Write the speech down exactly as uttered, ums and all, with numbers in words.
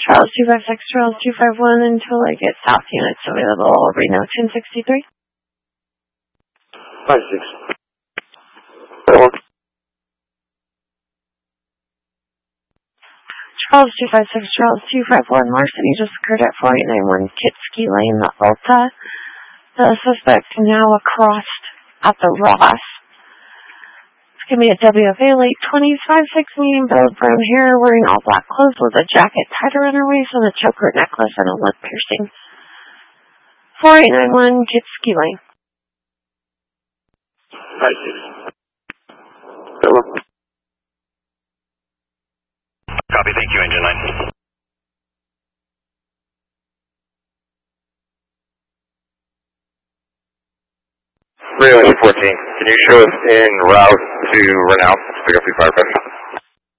Charles two five six, Charles two five one until I get south units available. Reno ten sixty-three. five six. Charles two five six, Charles two five one, larceny just occurred at four eight nine one Kitski Lane, the Alta. The suspect now across at the Ross. It's going to be a W F A late twenties, five six, medium build, brown hair, wearing all black clothes with a jacket tied around her waist and a choker necklace and a lip piercing. four eight nine one Kitski Lane. five six. Hello. Copy, thank you, engine nine. Reno fourteen, can you show us en route to Renown to pick up the fire pressure?